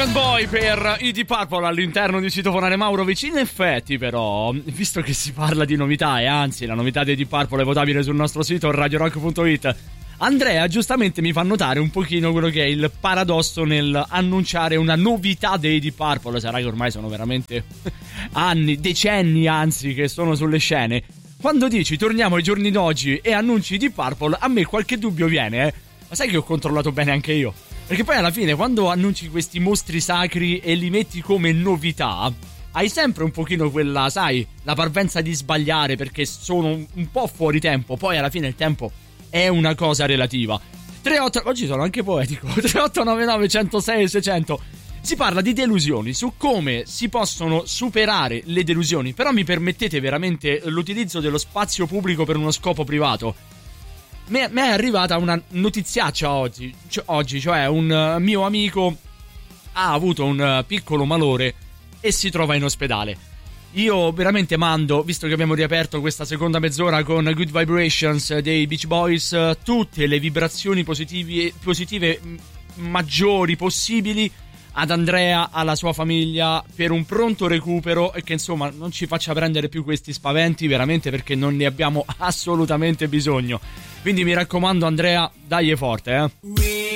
American Boy per i Deep Purple all'interno di Citofonare Maurovic. In effetti, però, visto che si parla di novità, e anzi la novità dei Deep Purple è votabile sul nostro sito radiorock.it, Andrea giustamente mi fa notare un pochino quello che è il paradosso nel annunciare una novità dei Deep Purple. Sarà che ormai sono veramente anni, decenni anzi, che sono sulle scene. Quando dici torniamo ai giorni d'oggi e annunci Deep Purple, a me qualche dubbio viene, Ma sai che ho controllato bene anche io? Perché poi alla fine, quando annunci questi mostri sacri e li metti come novità, hai sempre un pochino quella, sai, la parvenza di sbagliare perché sono un po' fuori tempo. Poi alla fine il tempo è una cosa relativa. 38, oggi sono anche poetico. 3899 106 600. Si parla di delusioni, su come si possono superare le delusioni. Però mi permettete veramente l'utilizzo dello spazio pubblico per uno scopo privato? Mi è arrivata una notiziaccia oggi, cioè un mio amico ha avuto un piccolo malore e si trova in ospedale. Io veramente mando, visto che abbiamo riaperto questa seconda mezz'ora con Good Vibrations dei Beach Boys, tutte le vibrazioni positive maggiori possibili ad Andrea, alla sua famiglia, per un pronto recupero e che insomma non ci faccia prendere più questi spaventi, veramente, perché non ne abbiamo assolutamente bisogno. Quindi mi raccomando, Andrea, dai forte,